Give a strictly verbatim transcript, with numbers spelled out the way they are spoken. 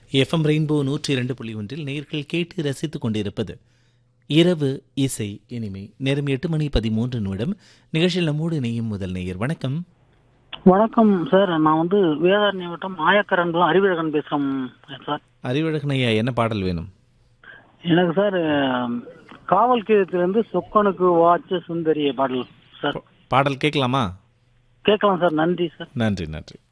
FM rainbow நூற்றி இரண்டு புள்ளி ஒன்றில் நேர்கள் கேட்டு ரசித்துக் கொண்டிருப்பது இரவு இசை இனிமை. நேரம் எட்டு மணி பதிமூன்று நிமிடம். நிகழ்ச்சியில் நம்மோடு இணையும் முதல் நேயர். வணக்கம். வணக்கம் சார், நான் வந்து வேதாரண்ய வட்டம் ஆயக்கரன் அறிவழகன் பேசுறேன் சார். அறிவழகன் ஐயா, என்ன பாடல் வேணும்? எனக்கு சார் காவல் கீதத்திலிருந்து சொக்கனுக்கு வாட்ச சுந்தரிய பாடல் சார். பாடல் கேட்கலாமா? கேட்கலாம் சார். நன்றி சார். நன்றி நன்றி.